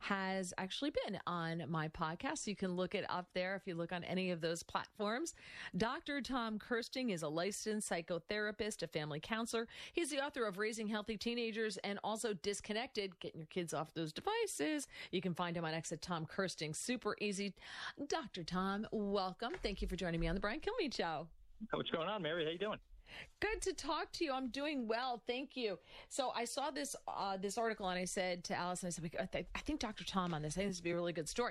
has actually been on my podcast. You can look it up there if you look on any of those platforms. Dr. Tom Kersting is a licensed psychotherapist, a family counselor. He's the author of Raising Healthy Teenagers and also Disconnected, Getting Your Kids Off Those Devices. You can find him on X at Tom Kersting. Super easy. Dr. Tom, welcome. Thank you for joining me on the Brian Kilmeade Show. What's going on, Mary? How you doing? Good to talk to you. I'm doing well. Thank you. So I saw this article and I said to Alice, I said, I think Dr. Tom on this. I think this would be a really good story.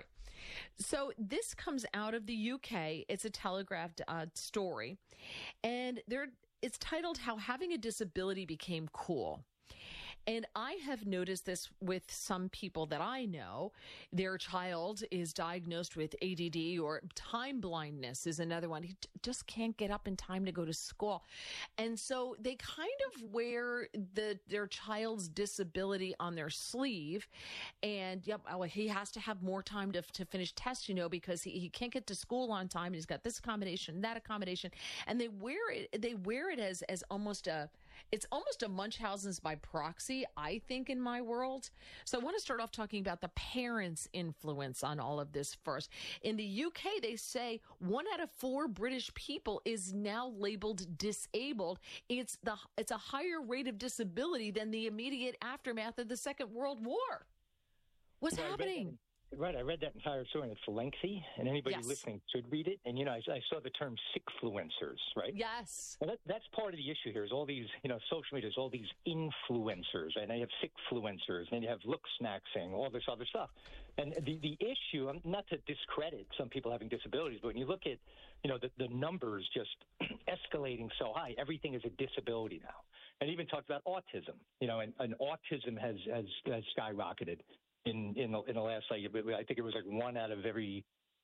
So this comes out of the UK. It's a Telegraph story. And it's titled How Having a Disability Became Cool. And I have noticed this with some people that I know. Their child is diagnosed with ADD, or time blindness is another one. He just can't get up in time to go to school. And so they kind of wear their child's disability on their sleeve. And he has to have more time to finish tests, because he can't get to school on time. And he's got this accommodation, that accommodation. And they wear it as almost it's almost a Munchausen's by proxy, I think, in my world. So I want to start off talking about the parents' influence on all of this first. In the UK, they say 1 out of 4 British people is now labeled disabled. It's a higher rate of disability than the immediate aftermath of the Second World War. What's happening? Right, I read that entire story, and it's lengthy, and anybody listening should read it. And, I saw the term sickfluencers, right? Yes. And that's part of the issue here is all these, social media, there's all these influencers, and they have sickfluencers, and then you have look snacksing, all this other stuff. And the issue, not to discredit some people having disabilities, but when you look at, the numbers just escalating so high, everything is a disability now. And even talked about autism, and autism has skyrocketed. In the last, I think it was like 1 out of every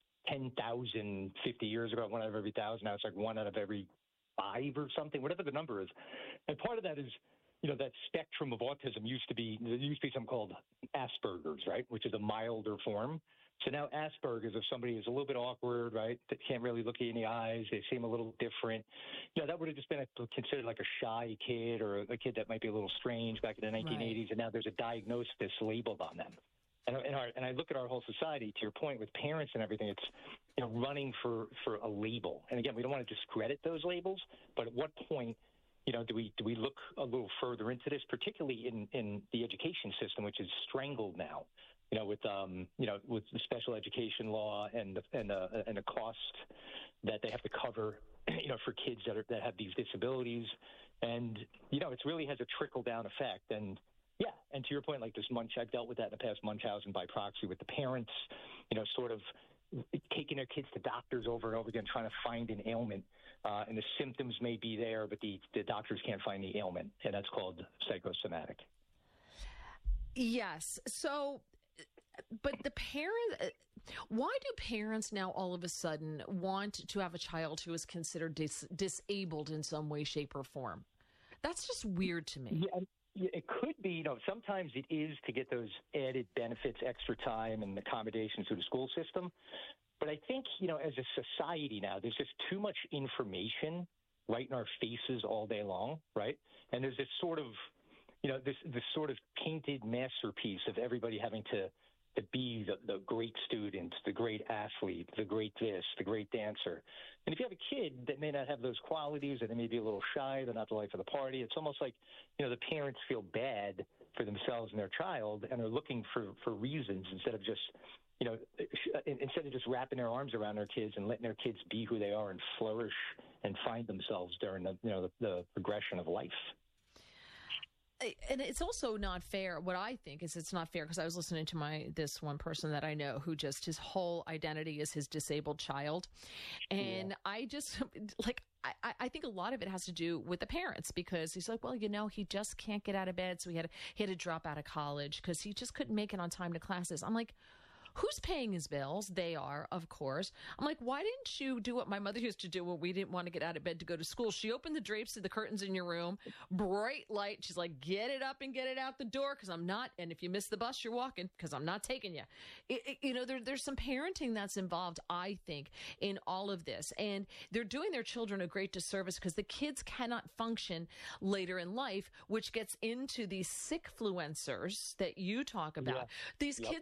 10,000 50 years ago, 1 out of every 1,000. Now it's like 1 out of every 5 or something, whatever the number is. And part of that is, that spectrum of autism used to be something called Asperger's, right, which is a milder form. So now Asperger's, if somebody is a little bit awkward, right, that can't really look you in the eyes, they seem a little different, that would have just been considered like a shy kid or a kid that might be a little strange back in the 1980s, right. And now there's a diagnosis labeled on them. And I look at our whole society, to your point, with parents and everything, it's running for a label. And again, we don't want to discredit those labels, but at what point, do we look a little further into this, particularly in the education system, which is strangled now, with the special education law and the cost that they have to cover, for kids that have these disabilities, and it really has a trickle down effect. Yeah, and to your point, like this I've dealt with that in the past, Munchausen by proxy, with the parents, sort of taking their kids to doctors over and over again, trying to find an ailment, and the symptoms may be there, but the doctors can't find the ailment, and that's called psychosomatic. Yes. So, but why do parents now all of a sudden want to have a child who is considered disabled in some way, shape, or form? That's just weird to me. Yeah. It could be, sometimes it is to get those added benefits, extra time and accommodations through the school system. But I think, as a society now, there's just too much information right in our faces all day long, right? And there's this sort of, this sort of painted masterpiece of everybody having to be the great student, the great athlete, the great this, the great dancer. And if you have a kid that may not have those qualities, or they may be a little shy, they're not the life of the party, it's almost like, the parents feel bad for themselves and their child, and they're looking for reasons instead of just, instead of just wrapping their arms around their kids and letting their kids be who they are and flourish and find themselves during the progression of life. And it's also not fair. What I think is it's not fair, because I was listening to this one person that I know who just his whole identity is his disabled child. And I just I think a lot of it has to do with the parents, because he's like, well, he just can't get out of bed. So he had to drop out of college because he just couldn't make it on time to classes. I'm like, who's paying his bills? They are, of course. I'm like, why didn't you do what my mother used to do when we didn't want to get out of bed to go to school? She opened the drapes to the curtains in your room, bright light. She's like, get it up and get it out the door, because I'm not. And if you miss the bus, you're walking, because I'm not taking you. There's some parenting that's involved, I think, in all of this. And they're doing their children a great disservice, because the kids cannot function later in life, which gets into these sickfluencers that you talk about. Yeah. These kids